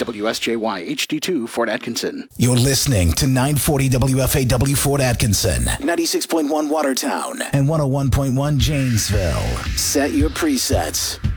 WSJY HD2 Fort Atkinson. You're listening to 940 WFAW Fort Atkinson, 96.1 Watertown, and 101.1 Janesville. Set your presets.